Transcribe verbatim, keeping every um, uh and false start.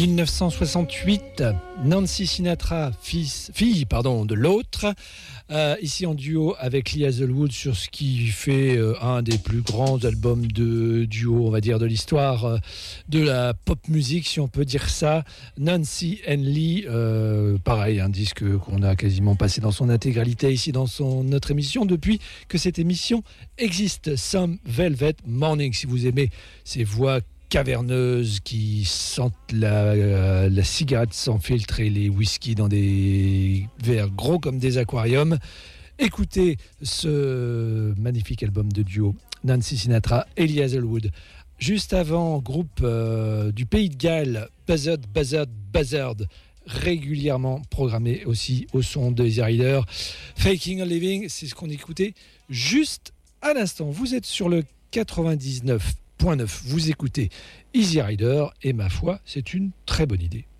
dix-neuf cent soixante-huit, Nancy Sinatra, fils, fille pardon, de l'autre, euh, ici en duo avec Lee Hazlewood sur ce qui fait euh, un des plus grands albums de duo, on va dire, de l'histoire euh, de la pop musique, si on peut dire ça. Nancy and Lee, euh, pareil, un disque qu'on a quasiment passé dans son intégralité ici dans son, notre émission depuis que cette émission existe. Some Velvet Morning, si vous aimez ces voix caverneuses qui sentent la, la, la cigarette sans filtre et les whisky dans des verres gros comme des aquariums. Écoutez ce magnifique album de duo, Nancy Sinatra et Lee Hazlewood. Juste avant, groupe euh, du Pays de Galles, Buzzard, Buzzard, Buzzard, régulièrement programmé aussi au son de Easy Rider. Faking a Living, c'est ce qu'on écoutait juste à l'instant. Vous êtes sur le quatre-vingt-dix-neuf point neuf, vous écoutez Easy Rider et ma foi, c'est une très bonne idée.